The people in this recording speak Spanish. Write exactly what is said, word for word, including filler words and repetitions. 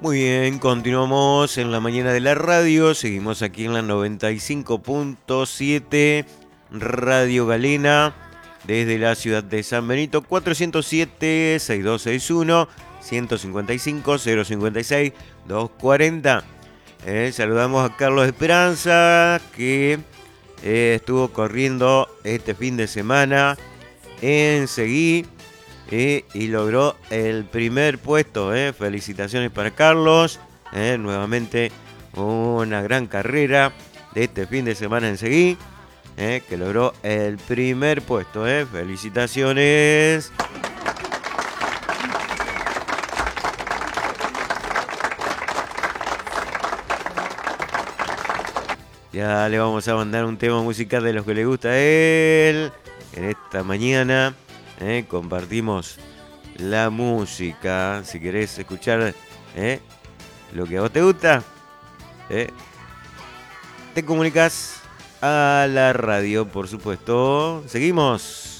Muy bien, continuamos en la mañana de la radio, seguimos aquí en la noventa y cinco punto siete Radio Galena, desde la ciudad de San Benito, cuatrocientos siete, sesenta y dos sesenta y uno, ciento cincuenta y cinco, cero cincuenta y seis, doscientos cuarenta. Eh, saludamos a Carlos Esperanza, que eh, estuvo corriendo este fin de semana en Seguí. Eh, y logró el primer puesto. Eh. Felicitaciones para Carlos. Eh, nuevamente una gran carrera de este fin de semana en Seguí. Eh, que logró el primer puesto. Eh. Felicitaciones. Ya le vamos a mandar un tema musical de los que le gusta a él. En esta mañana eh, compartimos la música. Si querés escuchar eh, lo que a vos te gusta, eh, te comunicas a la radio, por supuesto. Seguimos.